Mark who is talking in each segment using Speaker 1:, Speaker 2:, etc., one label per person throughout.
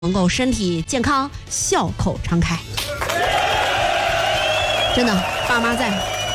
Speaker 1: 能够身体健康，笑口常开。真的，爸妈在，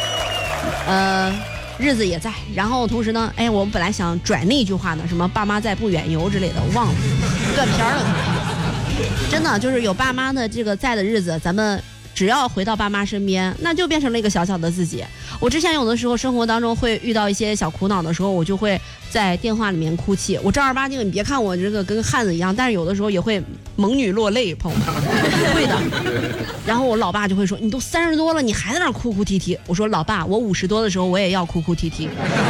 Speaker 1: 日子也在。然后同时呢，我们本来想拽那句话呢，什么爸妈在不远游之类的，我忘了，断片了。真的就是有爸妈的这个在的日子，咱们只要回到爸妈身边，那就变成了一个小小的自己。我之前有的时候生活当中会遇到一些小苦恼的时候，我就会在电话里面哭泣。我正儿八经，你别看我这个跟汉子一样，但是有的时候也会猛女落泪，朋友们，会的。然后我老爸就会说：“你都30多了，你还在那哭哭啼啼。”我说：“老爸，我50多的时候我也要哭哭啼啼。”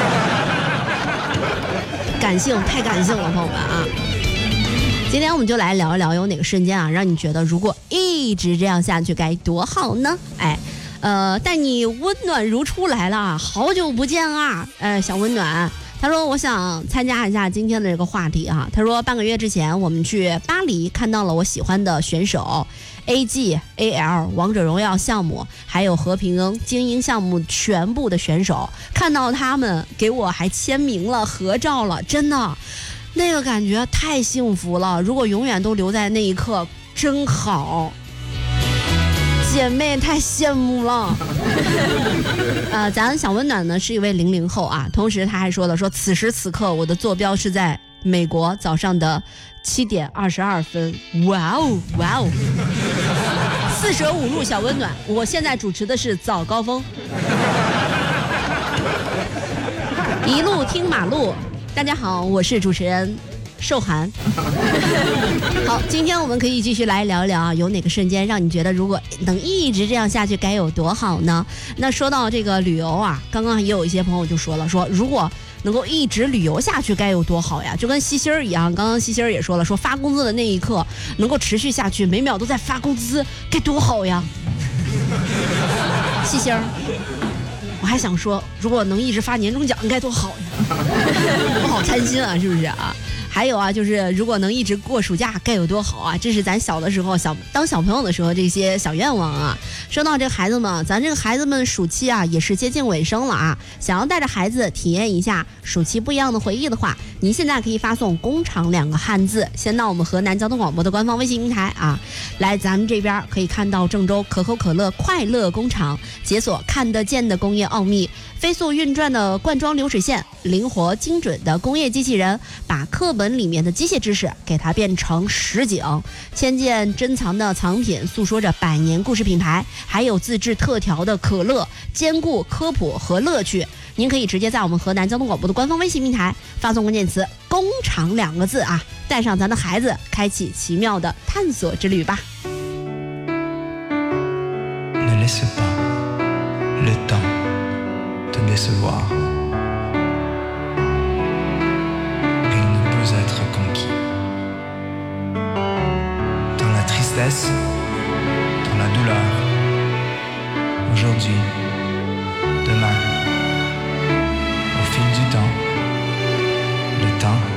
Speaker 1: 感性，太感性了，朋友们啊！今天我们就来聊一聊，有哪个瞬间啊，让你觉得如果一直这样下去该多好呢？带你温暖如初来了，好久不见啊！小温暖，他说我想参加一下今天的这个话题啊。他说半个月之前我们去巴黎看到了我喜欢的选手 AGAL 王者荣耀项目还有和平精英项目全部的选手，看到他们给我还签名了合照了，真的那个感觉太幸福了，如果永远都留在那一刻真好，姐妹太羡慕了。咱小温暖呢是一位00后啊，同时他还说了，说此时此刻我的坐标是在美国早上的7点22分。哇哦哇哦，4舍5入小温暖，我现在主持的是早高峰，一路听马路。大家好，我是主持人受寒。好，今天我们可以继续来聊一聊啊，有哪个瞬间让你觉得如果能一直这样下去该有多好呢？那说到这个旅游啊，刚刚也有一些朋友就说了，说如果能够一直旅游下去该有多好呀，就跟西西儿一样，刚刚西西儿也说了，说发工资的那一刻能够持续下去，每秒都在发工资该多好呀。西西儿，我还想说，如果能一直发年终奖该多好呀。我好贪心啊，是不是啊？还有啊，就是如果能一直过暑假该有多好啊，这是咱小的时候当小朋友的时候这些小愿望啊。说到这个孩子们，咱这个孩子们暑期啊也是接近尾声了啊，想要带着孩子体验一下暑期不一样的回忆的话，您现在可以发送工厂2个汉字先到我们河南交通广播的官方微信平台啊，来咱们这边可以看到郑州可口可乐快乐工厂，解锁看得见的工业奥秘，飞速运转的灌装流水线，灵活精准的工业机器人，把课本里面的机械知识给它变成实景，千件珍藏的藏品诉说着100年故事品牌，还有自制特调的可乐，兼顾科普和乐趣。您可以直接在我们河南交通广播的官方微信平台发送关键词工厂2个字啊，带上咱的孩子开启奇妙的探索之旅吧。
Speaker 2: Ne laisse pas le temps te décevoir. Il ne peut être conquis. Dans la tristesse, dans la douleur, aujourd'hui, demain, au fil du temps, le temps